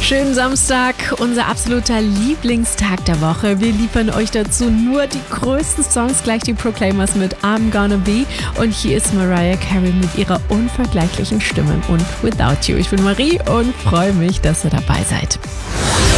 Schönen Samstag, unser absoluter Lieblingstag der Woche. Wir liefern euch dazu nur die größten Songs, gleich die Proclaimers mit I'm Gonna Be. Und hier ist Mariah Carey mit ihrer unvergleichlichen Stimme und Without You. Ich bin Marie und freue mich, dass ihr dabei seid.